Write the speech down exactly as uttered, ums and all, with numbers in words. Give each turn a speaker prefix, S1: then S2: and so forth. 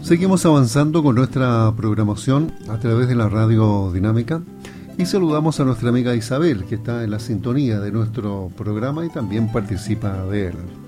S1: Seguimos avanzando con nuestra programación a través de la radio dinámica y saludamos a nuestra amiga Isabel, que está en la sintonía de nuestro programa y también participa de él.